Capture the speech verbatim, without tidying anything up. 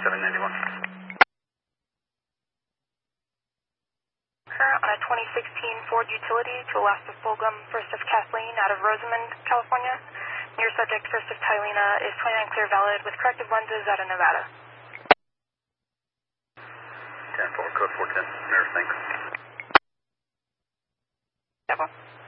seven ninety-one. On a twenty sixteen Ford Utility to Alaska Fulgham, first of Kathleen out of Rosamond, California. Your subject, first of Tylena, is twenty-nine clear valid with corrective lenses out of Nevada. ten four, code four ten. Mirror sync. Double.